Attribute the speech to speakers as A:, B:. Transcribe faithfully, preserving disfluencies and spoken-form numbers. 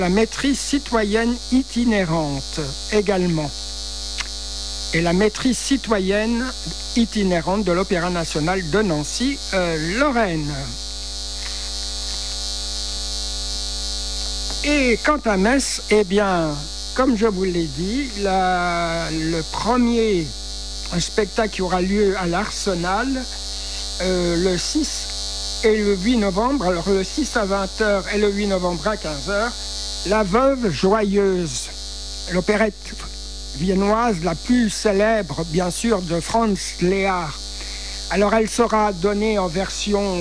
A: La maîtrise citoyenne itinérante également. Et la maîtrise citoyenne itinérante de l'Opéra national de Nancy, euh, Lorraine. Et quant à Metz, eh bien, comme je vous l'ai dit, la, le premier spectacle qui aura lieu à l'Arsenal, euh, le six et le huit novembre, alors le six à vingt heures et le huit novembre à quinze heures, La Veuve Joyeuse, l'opérette viennoise la plus célèbre, bien sûr, de Franz Lehár. Alors elle sera donnée en version